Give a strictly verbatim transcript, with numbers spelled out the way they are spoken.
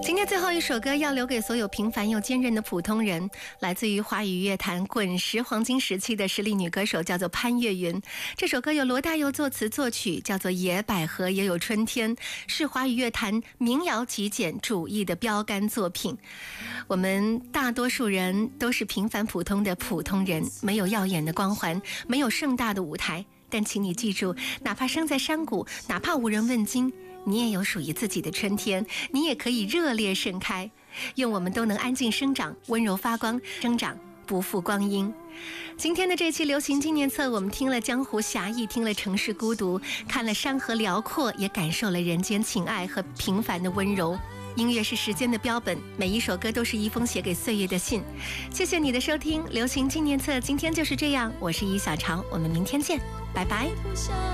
今天最后一首歌要留给所有平凡又坚韧的普通人，来自于华语乐坛滚石黄金时期的实力女歌手，叫做潘越云。这首歌由罗大佑作词作曲，叫做《野百合也有春天》，是华语乐坛民谣极简主义的标杆作品。我们大多数人都是平凡普通的普通人，没有耀眼的光环，没有盛大的舞台，但请你记住，哪怕生在山谷，哪怕无人问津，你也有属于自己的春天，你也可以热烈盛开。愿我们都能安静生长，温柔发光，生长不负光阴。今天的这期流行纪念册，我们听了江湖侠义，听了城市孤独，看了山河辽阔，也感受了人间情爱和平凡的温柔。音乐是时间的标本，每一首歌都是一封写给岁月的信。谢谢你的收听，流行纪念册今天就是这样，我是易小潮，我们明天见，拜拜。